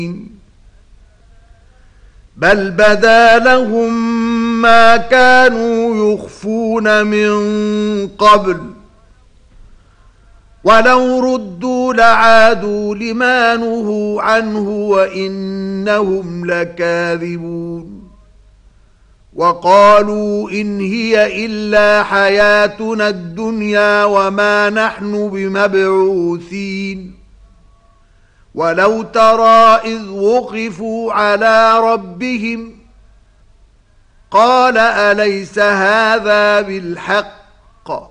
بل بدا لهم ما كانوا يخفون من قبل ولو ردوا لعادوا لما نهوا عنه وإنهم لكاذبون وقالوا إن هي إلا حياتنا الدنيا وما نحن بمبعوثين ولو ترى إذ وقفوا على ربهم قال أليس هذا بالحق